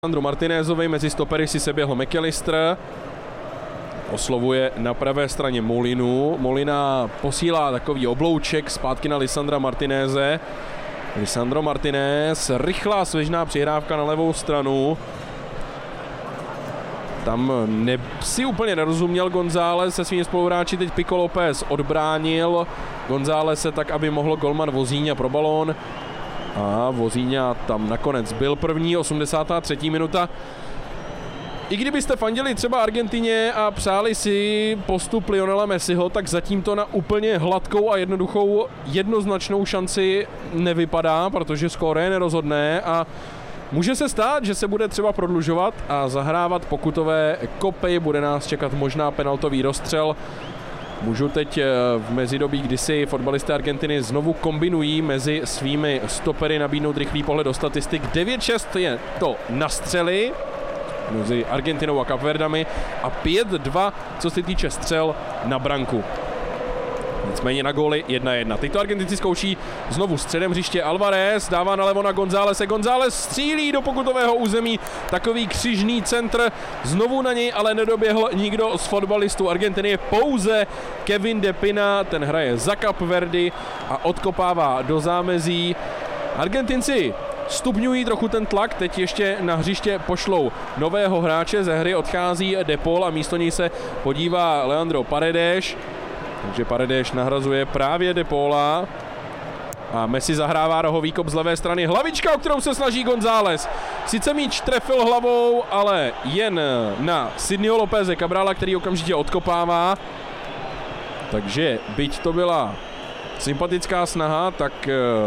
Lisandru Martinézovi, mezi stopery si seběhl McAllister, oslovuje na pravé straně Molinu. Molina posílá takový oblouček zpátky na Lisandra Martinéze. Lisandro Martinez, rychlá svěžná přihrávka na levou stranu. Tam si úplně nerozuměl González se svými spoluhráči, teď Pico López odbránil Gonzáleze tak, aby mohl golman Vozíňa pro balón. A Vozíňa tam nakonec byl první, 83. minuta. I kdybyste fandili třeba Argentině a přáli si postup Lionela Messiho, tak zatím to na úplně hladkou a jednoduchou jednoznačnou šanci nevypadá, protože skóre je nerozhodné a může se stát, že se bude třeba prodlužovat a zahrávat pokutové kopy, bude nás čekat možná penaltový rozstřel. Můžu teď v mezidobí, kdy si fotbalisté Argentiny znovu kombinují mezi svými stopery, nabídnout rychlý pohled do statistik. 9-6 je to na střely mezi Argentinou a Kapverdami a 5-2, co se týče střel na branku. Nicméně na góly 1-1. Teď to Argentinci zkouší znovu středem hřiště. Alvarez dává nalevo na Gonzáleze. González střílí do pokutového území. Takový křižný centr. Znovu na něj ale nedoběhl nikdo z fotbalistů Argentiny. Pouze Kevin De Pina. Ten hraje za Kapverdy a odkopává do zámezí. Argentinci stupňují trochu ten tlak, teď ještě na hřiště pošlou nového hráče, ze hry odchází De Paul a místo něj se podívá Leandro Paredes. Takže Paredes nahrazuje právě De Paula a Messi zahrává rohový kop z levé strany. Hlavička, o kterou se snaží González. Sice míč trefil hlavou, ale jen na Sidneyho Lópeze Cabrala, který okamžitě odkopává. Takže byť to byla sympatická snaha, tak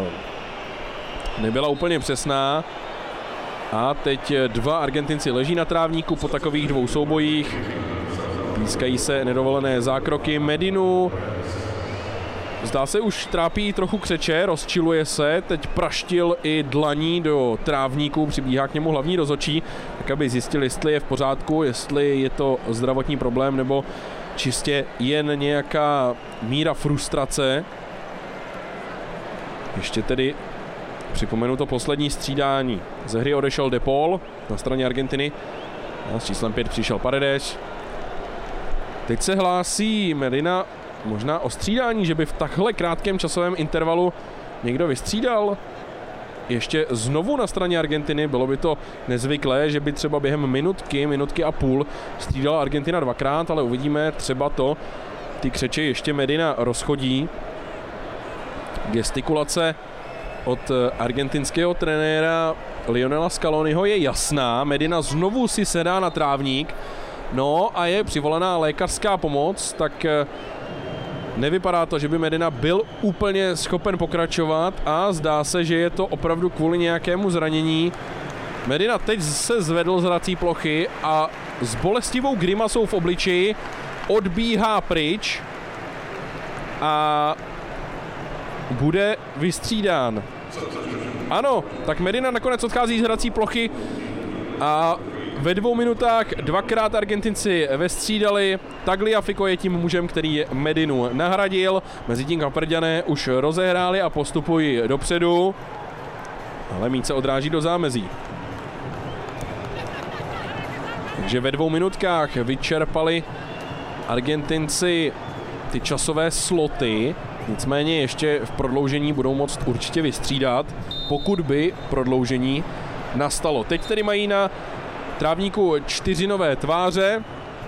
nebyla úplně přesná. A teď dva Argentinci leží na trávníku po takových dvou soubojích. Pískají se nedovolené zákroky. Medinu zdá se už trápí trochu křeče, rozčiluje se, teď praštil i dlaní do trávníku, přibíhá k němu hlavní rozhodčí, tak aby zjistil, jestli je v pořádku, jestli je to zdravotní problém nebo čistě jen nějaká míra frustrace. Ještě tedy připomenu to poslední střídání. Ze hry odešel De Paul na straně Argentiny a s číslem 5 přišel Paredes. Teď se hlásí Medina možná o střídání, že by v takhle krátkém časovém intervalu někdo vystřídal. Ještě znovu na straně Argentiny, bylo by to nezvyklé, že by třeba během minutky a půl střídala Argentina dvakrát, ale uvidíme, třeba to ty křeče ještě Medina rozchodí. Gestikulace od argentinského trenéra Lionela Scaloniho je jasná, Medina znovu si sedá na trávník. No a je přivolaná lékařská pomoc, tak nevypadá to, že by Medina byl úplně schopen pokračovat a zdá se, že je to opravdu kvůli nějakému zranění. Medina teď se zvedl z hrací plochy a s bolestivou grimasou v obličeji odbíhá pryč a bude vystřídán. Ano, tak Medina nakonec odchází z hrací plochy a ve 2 minutách dvakrát Argentinci vystřídali. Tagliafico je tím mužem, který Medinu nahradil. Mezitím Kapverďané už rozehráli a postupují dopředu. Ale míč se odráží do zámezí. Takže ve 2 minutkách vyčerpali Argentinci ty časové sloty. Nicméně ještě v prodloužení budou moct určitě vystřídat, pokud by prodloužení nastalo. Teď tedy mají na trávníku 4 nové tváře.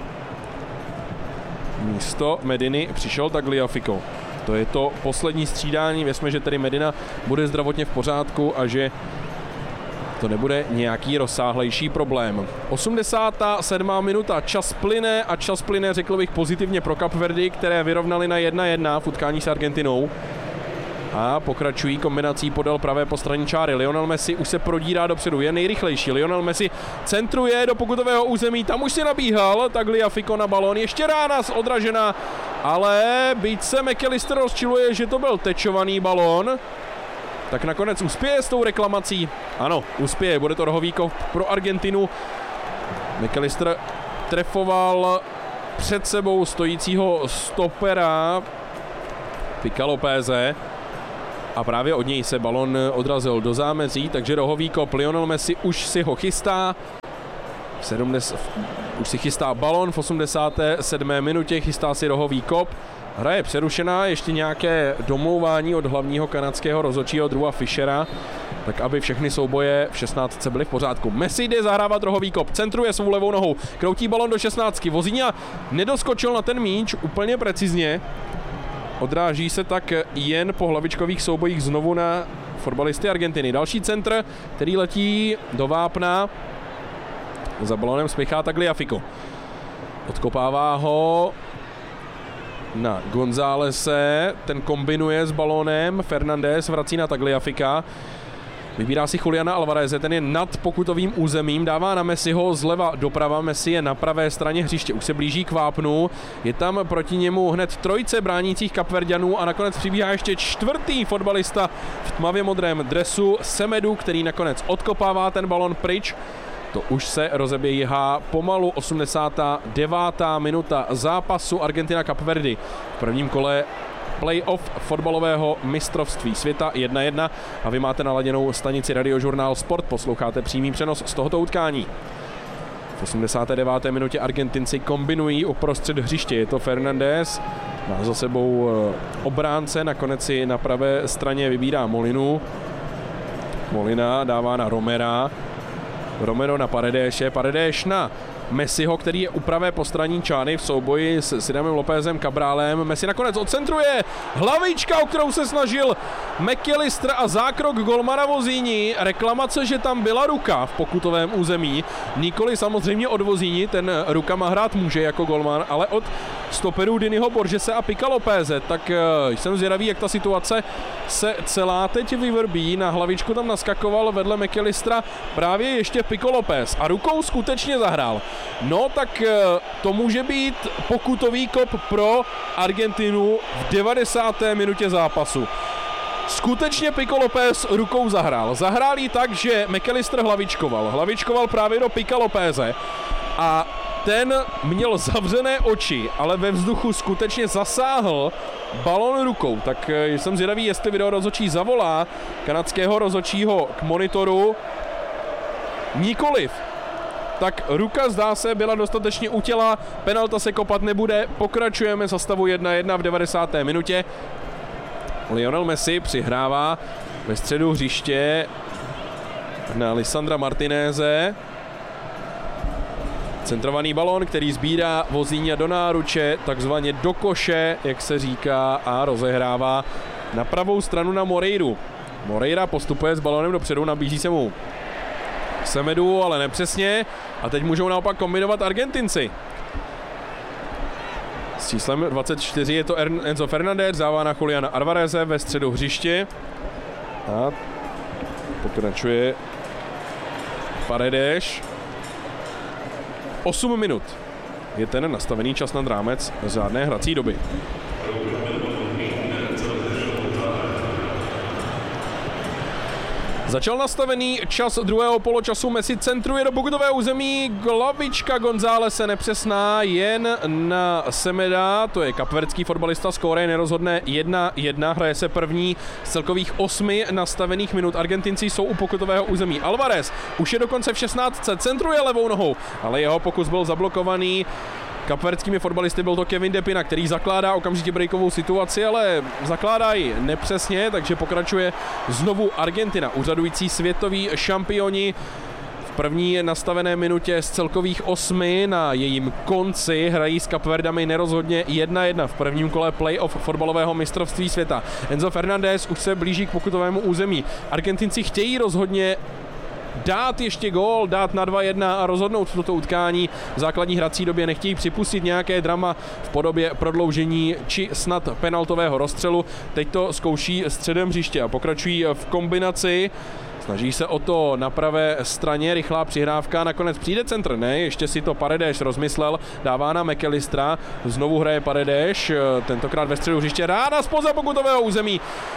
Místo Mediny přišel Tagliafico. To je to poslední střídání. Věřme, že tedy Medina bude zdravotně v pořádku a že to nebude nějaký rozsáhlejší problém. 87. minuta. Čas plyne, řekl bych, pozitivně pro Kapverdy, které vyrovnali na 1-1 v utkání s Argentinou. A pokračují kombinací podél pravé postranní čáry. Lionel Messi už se prodírá dopředu, je nejrychlejší. Lionel Messi centruje do pokutového území, tam už si nabíhal Tagliafico na balón. Ještě rána odražená, ale byť se McAllister rozčiluje, že to byl tečovaný balón, tak nakonec uspěje s tou reklamací. Ano, uspěje, bude to rohový kop pro Argentinu. McAllister trefoval před sebou stojícího stopera Pica Lópeze. a právě od něj se balon odrazil do zámezí, takže rohový kop. Lionel Messi už si ho chystá. Už si chystá balon v 87. minutě, chystá si rohový kop. Hra je přerušená, ještě nějaké domlouvání od hlavního kanadského rozhodčího Drewa Fishera, tak aby všechny souboje v 16 byly v pořádku. Messi jde zahrávat rohový kop, centruje svou levou nohou, kroutí balon do 16. Vozinha nedoskočil na ten míč úplně precizně. Odráží se tak jen po hlavičkových soubojích znovu na fotbalisty Argentiny. Další centr, který letí do vápna. Za balonem spěchá Tagliafico. Odkopává ho na Gonzálese, ten kombinuje s balónem, Fernandez vrací na Tagliafica. Vybírá si Juliana Alvareze, ten je nad pokutovým územím, dává na Messiho zleva doprava, Messi je na pravé straně hřiště, už se blíží k vápnu, je tam proti němu hned trojce bránících Kapverďanů a nakonec přibíhá ještě čtvrtý fotbalista v tmavě modrém dresu, Semedu, který nakonec odkopává ten balon pryč. To už se rozebíhá pomalu 89. minuta zápasu Argentina-Kapverdy v prvním kole playoff fotbalového mistrovství světa 1-1 a vy máte naladěnou stanici Radiožurnál Sport, posloucháte přímý přenos z tohoto utkání. V 89. minutě Argentinci kombinují uprostřed hřiště, je to Fernandez, má za sebou obránce, nakonec si na pravé straně vybírá Molinu. Molina dává na Romera. Romero na Paredéše, Paredéš na Messiho, který je u pravé postraní čány v souboji s Sidamem Lópezem Cabrálem. Messi nakonec odcentruje, hlavička, o kterou se snažil McAllister a zákrok golmana Vozíni. Reklamace, že tam byla ruka v pokutovém území. Nikoli samozřejmě od Vozíni, ten rukama hrát může jako golman, ale od stoperů Diniho Borgese a Pika Lópeze. Tak jsem zvědavý, jak ta situace se celá teď vyvrbí. Na hlavičku tam naskakoval vedle McAllistera právě ještě Pico López a rukou skutečně zahrál. No tak to může být pokutový kop pro Argentinu v 90. minutě zápasu. Skutečně Pico López rukou zahrál. Zahrál ji tak, že McAllister hlavičkoval. Hlavičkoval právě do Pika Lópeze a ten měl zavřené oči, ale ve vzduchu skutečně zasáhl balon rukou. Tak jsem zvědavý, jestli video rozhodčí zavolá kanadského rozhodčího k monitoru. Nikoliv. Tak ruka, zdá se, byla dostatečně u těla, penalta se kopat nebude, pokračujeme za stavu 1-1 v 90. minutě. Lionel Messi přihrává ve středu hřiště na Lisandra Martineze. Centrovaný balón, který sbírá Vozíňa do náruče, takzvaně do koše, jak se říká, a rozehrává na pravou stranu na Moreiru. Moreira postupuje s balónem dopředu, nabízí se mu Semedu, ale nepřesně. A teď můžou naopak kombinovat Argentinci. S číslem 24 je to Enzo Fernandez, dává na Juliana Alvareze ve středu hřiště. A pokračuje Paredes. 8 minut je ten nastavený čas nad rámec řádné hrací doby. Začal nastavený čas druhého poločasu, Messi centruje do pokutového území, glavička Gonzálese nepřesná, jen na Semeda, to je kapverdský fotbalista, skóre nerozhodné 1-1, hraje se první z celkových 8 nastavených minut. Argentinci jsou u pokutového území. Alvarez už je dokonce v 16, centruje levou nohou, ale jeho pokus byl zablokovaný kapverdskými fotbalisty, byl to Kevin De Pina, který zakládá okamžitě breakovou situaci, ale zakládá ji nepřesně, takže pokračuje znovu Argentina, úřadující světoví šampioni. V první nastavené minutě z celkových 8 na jejím konci hrají s Kapverdami nerozhodně 1-1 v prvním kole playoff fotbalového mistrovství světa. Enzo Fernandez už se blíží k pokutovému území. Argentinci chtějí rozhodně dát ještě gól, dát na 2-1 a rozhodnout toto utkání. V základní hrací době nechtějí připustit nějaké drama v podobě prodloužení či snad penaltového rozstřelu. Teď to zkouší středem hřiště a pokračují v kombinaci. Snaží se o to na pravé straně, rychlá přihrávka, nakonec přijde centr, ne, ještě si to Paredes rozmyslel, dává na McAllistera, znovu hraje Paredes, tentokrát ve středu hřiště, ráda zpoza pokutového území.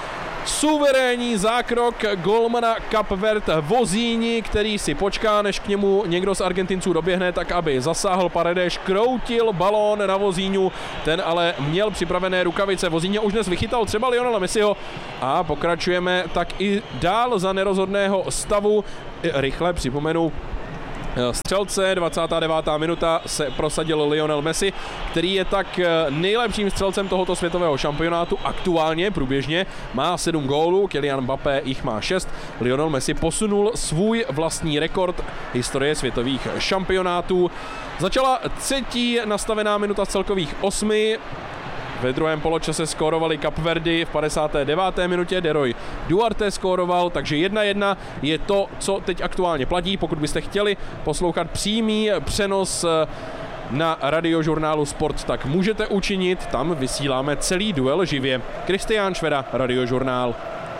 Suverénní zákrok golmana Cape Verde Vozíni, který si počká, než k němu někdo z Argentinců doběhne, tak aby zasáhl. Paredes kroutil balón na Vozíňu, ten ale měl připravené rukavice. Vozíňa už dnes vychytal třeba Lionela Messiho a pokračujeme tak i dál za nerozhodného stavu. Rychle připomenu střelce, 29. minuta se prosadil Lionel Messi, který je tak nejlepším střelcem tohoto světového šampionátu aktuálně, průběžně, má 7 gólů, Kylian Mbappé jich má 6. Lionel Messi posunul svůj vlastní rekord historie světových šampionátů. Začala třetí nastavená minuta z celkových 8. Ve druhém poločase skórovali Kapverdi v 59. minutě, Deroy Duarte skóroval, takže 1-1 je to, co teď aktuálně platí. Pokud byste chtěli poslouchat přímý přenos na radiožurnálu Sport, tak můžete učinit, tam vysíláme celý duel živě. Kristián Šveda, Radiožurnál.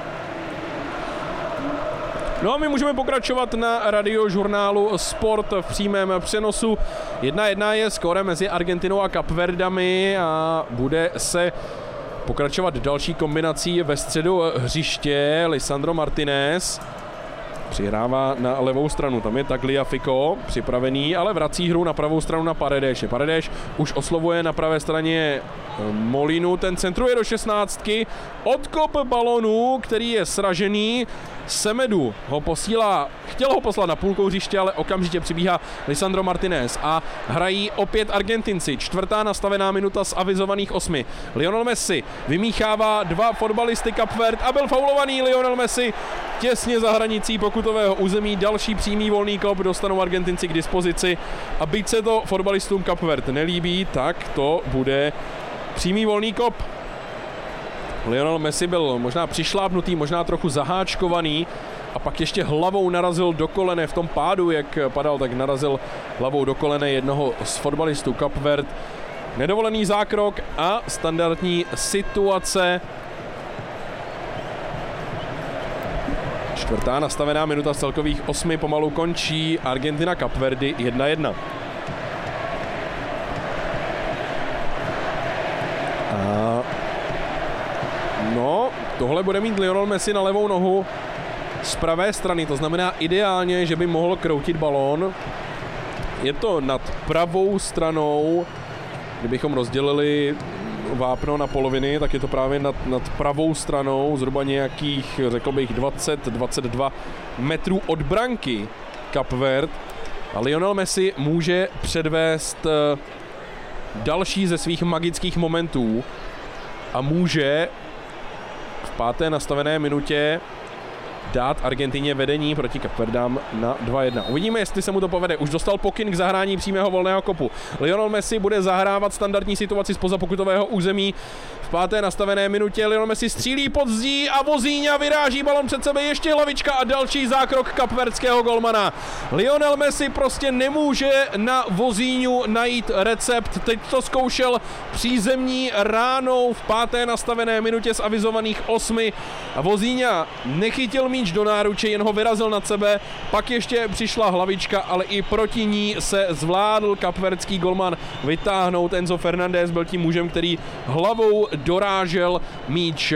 No a my můžeme pokračovat na radiožurnálu Sport v přímém přenosu. 1-1 je skóre mezi Argentinou a Kapverdami a bude se pokračovat další kombinací ve středu hřiště. Lisandro Martinez přihrává na levou stranu, tam je Tagliafico připravený, ale vrací hru na pravou stranu na Paredeše. Paredes už oslovuje na pravé straně Molinu, ten centruje do 16. Odkop balonu, který je sražený. Semedu ho posílá, chtěl ho poslat na půlku hřiště, ale okamžitě přibíhá Lisandro Martinez a hrají opět Argentinci. 4. nastavená minuta z avizovaných 8. Lionel Messi vymíchává 2 fotbalisty Cape Verde a byl faulovaný Lionel Messi těsně za hranicí pokutového území. Další přímý volný kop dostanou Argentinci k dispozici a byť se to fotbalistům Cape Verde nelíbí, tak to bude přímý volný kop. Lionel Messi byl možná přišlápnutý, možná trochu zaháčkovaný a pak ještě hlavou narazil do kolene v tom pádu, jak padal, tak narazil hlavou do kolene jednoho z fotbalistů Cape Verde. Nedovolený zákrok a standardní situace. 4. nastavená minuta z celkových 8 pomalu končí. Argentina Cape Verde 1-1. No, tohle bude mít Lionel Messi na levou nohu z pravé strany, to znamená ideálně, že by mohl kroutit balón. Je to nad pravou stranou, kdybychom rozdělili vápno na poloviny, tak je to právě nad pravou stranou, zhruba nějakých, řekl bych, 20-22 metrů od branky Cape Verde. A Lionel Messi může předvést další ze svých magických momentů a může v 5. nastavené minutě dát Argentině vedení proti Kapverdám na 2-1. Uvidíme, jestli se mu to povede. Už dostal pokyn k zahrání přímého volného kopu. Lionel Messi bude zahrávat standardní situaci zpoza pokutového území. V 5. nastavené minutě Lionel Messi střílí pod zdí a Vozíňa vyráží balon před sebe, ještě hlavička a další zákrok kapverdského golmana. Lionel Messi prostě nemůže na Vozíňu najít recept. Teď to zkoušel přízemní ránou v 5. nastavené minutě z avizovaných 8. A Vozíňa nechytil míč do náruče, jen ho vyrazil nad sebe, pak ještě přišla hlavička, ale i proti ní se zvládl kapverdský golman vytáhnout. Enzo Fernandez byl tím mužem, který hlavou dorážel míč,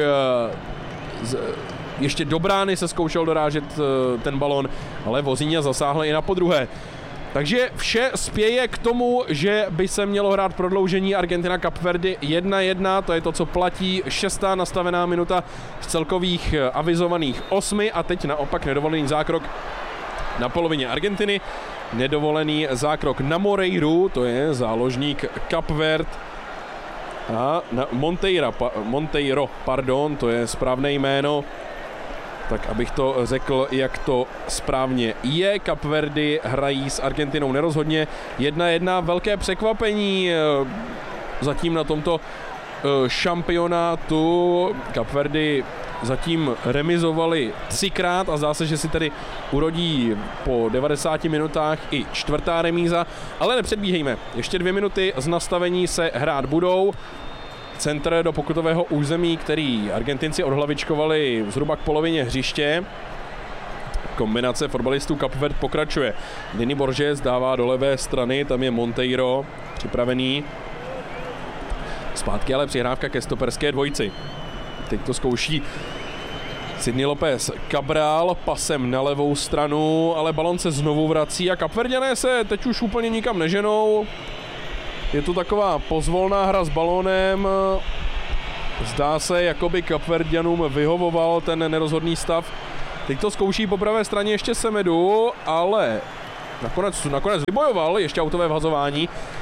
ještě do brány se zkoušel dorážet ten balon, ale Vozíňa zasáhl i na podruhé. Takže vše spěje k tomu, že by se mělo hrát prodloužení Argentina Cape Verde 1-1, to je to, co platí. 6. nastavená minuta z celkových avizovaných 8 a teď naopak nedovolený zákrok na polovině Argentiny. Nedovolený zákrok na Moreiru, to je záložník Cape Verde. A na Monteiro, to je správné jméno. Tak abych to řekl, jak to správně je. Cape Verde hrají s Argentinou nerozhodně 1-1. Velké překvapení zatím na tomto šampionátu. Cape Verde zatím remizovali 3krát a zdá se, že si tedy urodí po 90 minutách i 4. remíza. Ale nepředbíhejme. Ještě 2 minuty z nastavení se hrát budou. Centr do pokutového území, který Argentinci odhlavičkovali zhruba k polovině hřiště. Kombinace fotbalistů Cape Verde pokračuje. Dini Borges dává do levé strany, tam je Monteiro připravený. Zpátky ale přihrávka ke stoperské dvojici. Teď to zkouší Sidney López Cabral pasem na levou stranu, ale balon se znovu vrací a Kapverďané se teď už úplně nikam neženou. Je to taková pozvolná hra s balónem. Zdá se, jako by Kapverďanům vyhovoval ten nerozhodný stav. Teď to zkouší po pravé straně ještě Semedu, ale nakonec vybojoval ještě autové vhazování.